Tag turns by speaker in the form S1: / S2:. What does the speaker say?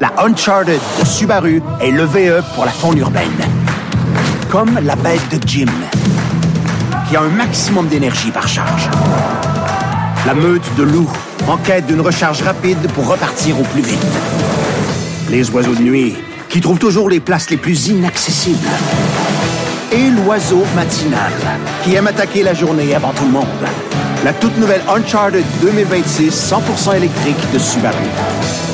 S1: La Uncharted de Subaru est le VE pour la faune urbaine. Comme la bête de Jim, qui a un maximum d'énergie par charge. La meute de loups, en quête d'une recharge rapide pour repartir au plus vite. Les oiseaux de nuit, qui trouvent toujours les places les plus inaccessibles. Et l'oiseau matinal, qui aime attaquer la journée avant tout le monde. La toute nouvelle Uncharted 2026 100% électrique de Subaru.